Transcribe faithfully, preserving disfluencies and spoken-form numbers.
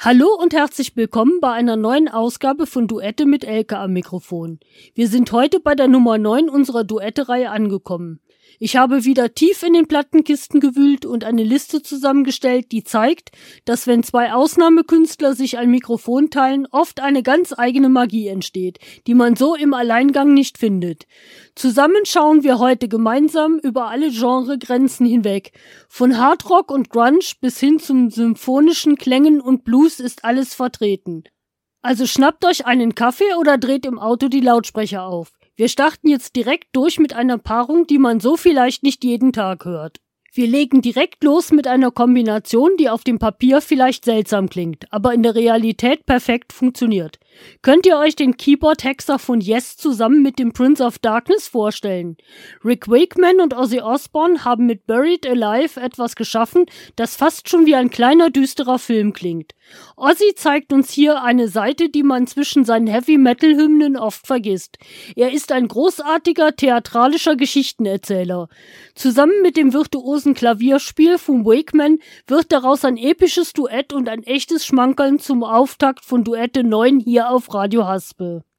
Hallo und herzlich willkommen bei einer neuen Ausgabe von Duette mit Elke am Mikrofon. Wir sind heute bei der Nummer neun unserer Duette-Reihe angekommen. Ich habe wieder tief in den Plattenkisten gewühlt und eine Liste zusammengestellt, die zeigt, dass wenn zwei Ausnahmekünstler sich ein Mikrofon teilen, oft eine ganz eigene Magie entsteht, die man so im Alleingang nicht findet. Zusammen schauen wir heute gemeinsam über alle Genregrenzen hinweg. Von Hardrock und Grunge bis hin zum symphonischen Klängen und Blues ist alles vertreten. Also schnappt euch einen Kaffee oder dreht im Auto die Lautsprecher auf. Wir starten jetzt direkt durch mit einer Paarung, die man so vielleicht nicht jeden Tag hört. Wir legen direkt los mit einer Kombination, die auf dem Papier vielleicht seltsam klingt, aber in der Realität perfekt funktioniert. Könnt ihr euch den Keyboard-Hexer von Yes zusammen mit dem Prince of Darkness vorstellen? Rick Wakeman und Ozzy Osbourne haben mit Buried Alive etwas geschaffen, das fast schon wie ein kleiner düsterer Film klingt. Ozzy zeigt uns hier eine Seite, die man zwischen seinen Heavy-Metal-Hymnen oft vergisst. Er ist ein großartiger theatralischer Geschichtenerzähler. Zusammen mit dem virtuosen Klavierspiel von Wakeman wird daraus ein episches Duett und ein echtes Schmankerl zum Auftakt von Duette neun hier auf Radio Haspe.